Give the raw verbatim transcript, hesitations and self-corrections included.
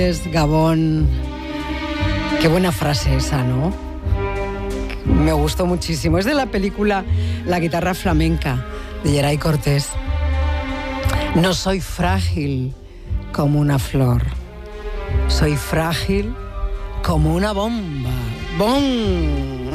Gabón. Qué buena frase esa, ¿no? Me gustó muchísimo. Es de la película La guitarra flamenca, de Geray Cortés. No soy frágil como una flor. Soy frágil como una bomba. ¡Bom!